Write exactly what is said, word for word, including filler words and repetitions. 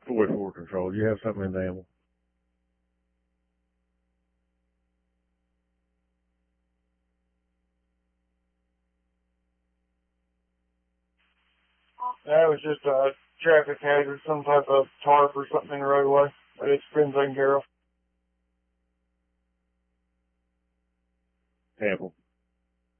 forty-four control. Do you have something in the ammo? That was just a traffic hazard, some type of tarp or something in the roadway, but it's been taken care of. Ample.